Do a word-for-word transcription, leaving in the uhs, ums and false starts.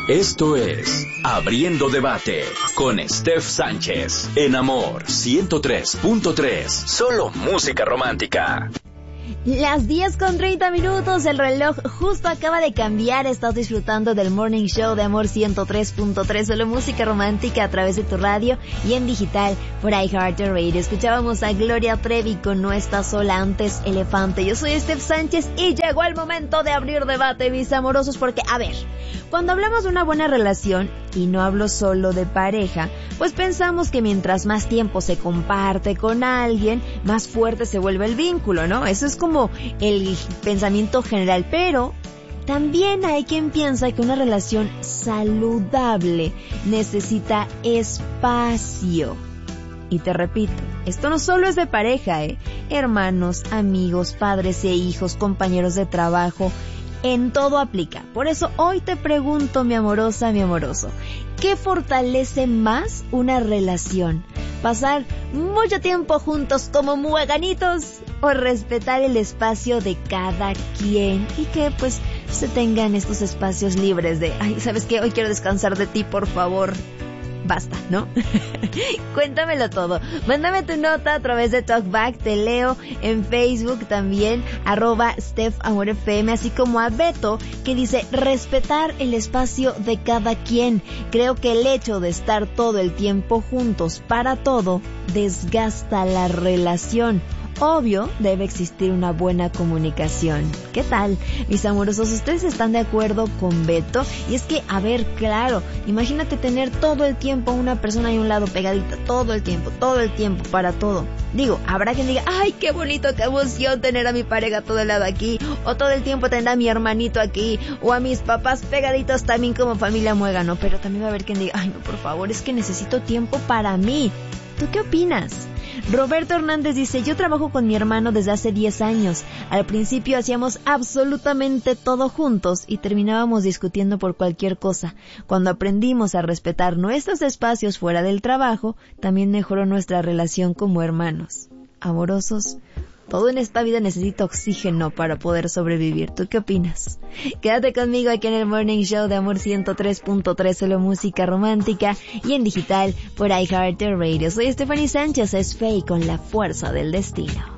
Esto es Abriendo Debate con Steph Sánchez en Amor ciento tres punto tres. Solo música romántica. Las diez con treinta minutos, el reloj justo acaba de cambiar. Estás disfrutando del Morning Show de Amor ciento tres punto tres, solo música romántica a través de tu radio y en digital por iHeartRadio. Escuchábamos a Gloria Trevi con No Estás Sola, antes Elefante. Yo soy Steph Sánchez y llegó el momento de abrir debate, mis amorosos, porque, a ver, cuando hablamos de una buena relación, y no hablo solo de pareja, pues pensamos que mientras más tiempo se comparte con alguien, más fuerte se vuelve el vínculo, ¿no? Eso es como el pensamiento general, pero también hay quien piensa que una relación saludable necesita espacio. Y te repito, esto no solo es de pareja, ¿eh? Hermanos, amigos, padres e hijos, compañeros de trabajo, en todo aplica. Por eso hoy te pregunto, mi amorosa, mi amoroso, ¿qué fortalece más una relación? ¿Pasar mucho tiempo juntos como mueganitos o respetar el espacio de cada quien y que pues se tengan estos espacios libres de, ay, ¿sabes qué? Hoy quiero descansar de ti, por favor. Basta, ¿no? Cuéntamelo todo. Mándame tu nota a través de Talkback. Te leo en Facebook también, arroba Steph Amor F M, así como a Beto, que dice respetar el espacio de cada quien. Creo que el hecho de estar todo el tiempo juntos para todo desgasta la relación. Obvio, debe existir una buena comunicación. ¿Qué tal, mis amorosos? ¿Ustedes están de acuerdo con Beto? Y es que, a ver, claro, imagínate tener todo el tiempo a una persona ahí a un lado pegadita, todo el tiempo, todo el tiempo, para todo. Digo, habrá quien diga, ay, qué bonito, qué emoción tener a mi pareja todo el lado aquí, o todo el tiempo tener a mi hermanito aquí, o a mis papás pegaditos también como familia muégano. Pero también va a haber quien diga, ay, no, por favor, es que necesito tiempo para mí. ¿Tú qué opinas? Roberto Hernández dice, yo trabajo con mi hermano desde hace diez años. Al principio hacíamos absolutamente todo juntos y terminábamos discutiendo por cualquier cosa. Cuando aprendimos a respetar nuestros espacios fuera del trabajo, también mejoró nuestra relación como hermanos. Amorosos, todo en esta vida necesita oxígeno para poder sobrevivir. ¿Tú qué opinas? Quédate conmigo aquí en el Morning Show de Amor ciento tres punto tres, solo música romántica y en digital por iHeartRadio. Soy Stephanie Sánchez, es Faye con La Fuerza del Destino.